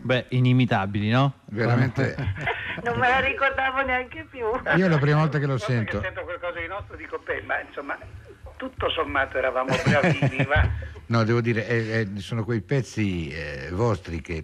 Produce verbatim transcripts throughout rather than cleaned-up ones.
Beh, inimitabili, no? Veramente. Non me la ricordavo neanche più. Io è la prima volta che lo sento. Che sento qualcosa di nostro dico, beh, ma insomma, tutto sommato eravamo bravini, va? No, devo dire, eh, eh, sono quei pezzi eh, vostri che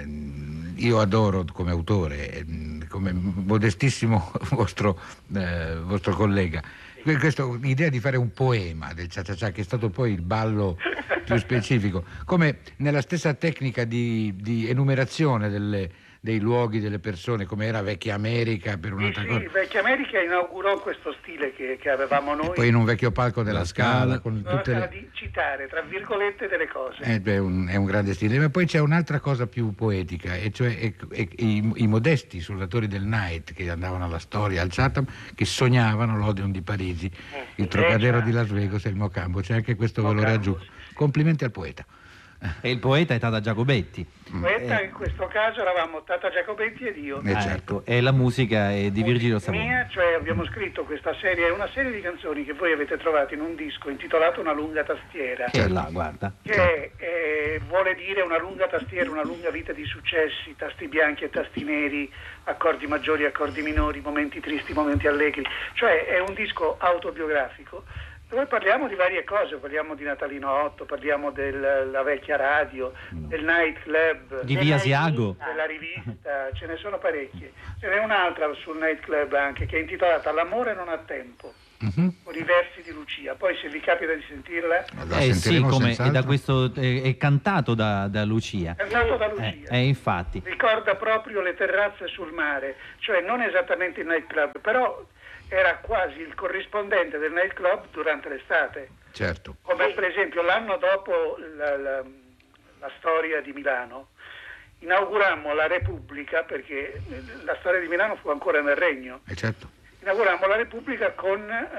mh, io adoro come autore, mh, come modestissimo vostro, eh, vostro collega. Questo, l'idea di fare un poema del Cia Cia Cia, che è stato poi il ballo più specifico, come nella stessa tecnica di, di enumerazione delle, dei luoghi, delle persone, come era Vecchia America per un'altra sì, cosa. Sì, Vecchia America inaugurò questo stile che, che avevamo noi. E poi in un vecchio palco della La Scala, Scala. con Sono tutte le... di citare, tra virgolette, delle cose. Eh, beh, un, è un grande stile, ma poi c'è un'altra cosa più poetica, e cioè e, e, i, i modesti suonatori del Night che andavano alla Storia, al Chatham, che sognavano l'Odeon di Parigi, Eh, il Trocadero eh, di Las Vegas e il Mocambo. C'è anche questo valore Mocambo, aggiunto. Complimenti al poeta. E il poeta è Tata Giacobetti. Poeta, Eh. in questo caso eravamo Tata Giacobetti ed io. Eh, Ah, certo. ecco, e la musica è di Virgilio Savona. Mia, cioè abbiamo scritto questa serie, è una serie di canzoni che voi avete trovato in un disco intitolato Una lunga tastiera. Che è là, guarda. Che eh, vuole dire una lunga tastiera, una lunga vita di successi, tasti bianchi e tasti neri, accordi maggiori, accordi minori, momenti tristi, momenti allegri. Cioè è un disco autobiografico dove parliamo di varie cose, parliamo di Natalino Otto, parliamo della vecchia radio, del night club, Di Via Asiago. della rivista, ce ne sono parecchie. Ce n'è un'altra sul night club anche che è intitolata L'amore non ha tempo. Mm-hmm. Con i versi di Lucia, poi se vi capita di sentirla, La Eh sì, sentiremo come è, senz'altro. da questo, è, è cantato da, da Lucia. è andato da Eh, Lucia. eh, infatti. Ricorda proprio le terrazze sul mare, cioè non esattamente il night club, però era quasi il corrispondente del night club durante l'estate, Certo. come per esempio l'anno dopo la, la, la storia di Milano inaugurammo la Repubblica, perché la storia di Milano fu ancora nel Regno, Eh, certo. inaugurammo la Repubblica con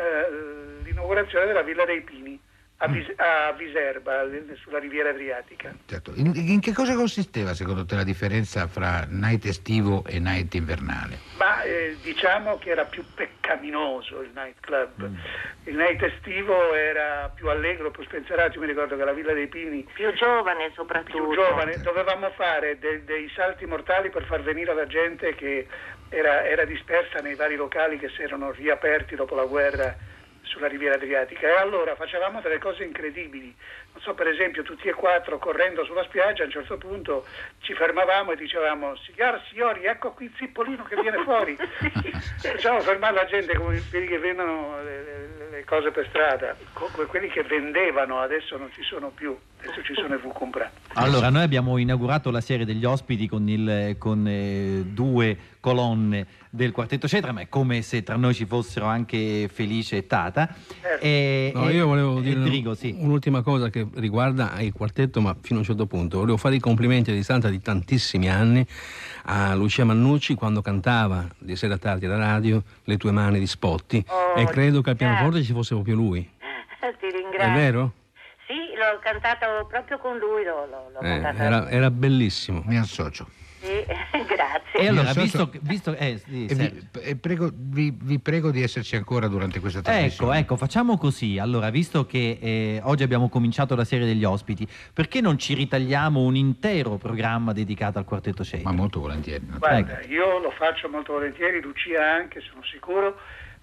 eh, l'inaugurazione della Villa dei Pini a, Vis- a Viserba, sulla riviera Adriatica. Certo. In, in che cosa consisteva secondo te la differenza fra night estivo e night invernale? Ma eh, diciamo che era più peccaminoso il night club. Il night estivo era più allegro, più spensierato. Io mi ricordo che la Villa dei Pini, Più giovane soprattutto. più giovane, dovevamo fare de- dei salti mortali per far venire la gente che era, era dispersa nei vari locali che si erano riaperti dopo la guerra sulla riviera Adriatica, e allora facevamo delle cose incredibili. Non so, per esempio, tutti e quattro correndo sulla spiaggia, a un certo punto ci fermavamo e dicevamo: signore, signori, ecco qui il zippolino che viene fuori. Facciamo fermare la gente come quelli che vendono le, le, le cose per strada, come quelli che vendevano, adesso non ci sono più, adesso ci sono i V Compra. Allora, noi abbiamo inaugurato la serie degli ospiti con, il, con eh, due colonne del Quartetto Cetra, ma è come se tra noi ci fossero anche Felice e Tata. Certo. E, No, e- io volevo e dire Drigo, sì. un'ultima cosa che riguarda il quartetto, ma fino a un certo punto. Volevo fare i complimenti a distanza di tantissimi anni a Lucia Mannucci quando cantava di sera tardi alla radio Le tue mani di Spotti, Oh, e credo che al grazie. pianoforte ci fosse proprio lui. Ti ringrazio. È vero? Sì, l'ho cantato proprio con lui, l'ho, l'ho, l'ho Eh, cantata. era, era bellissimo. Mi associo. Sì, grazie. E allora, Io so- visto, che- visto eh, sì, E Sergio. vi, e prego, vi, vi prego di esserci ancora durante questa Ecco, trasmissione. ecco, facciamo così. Allora, visto che eh, oggi abbiamo cominciato la serie degli ospiti, perché non ci ritagliamo un intero programma dedicato al Quartetto Cetra? Ma molto volentieri. Guarda, io lo faccio molto volentieri, Lucia anche, sono sicuro,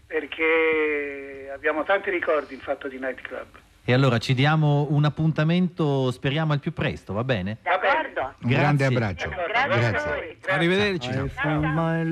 perché abbiamo tanti ricordi in fatto di night club. E allora ci diamo un appuntamento, speriamo al più presto, va bene? D'accordo. Un grande Grazie. abbraccio. D'accordo, Grazie a grazie. voi. Grazie. Arrivederci. I found my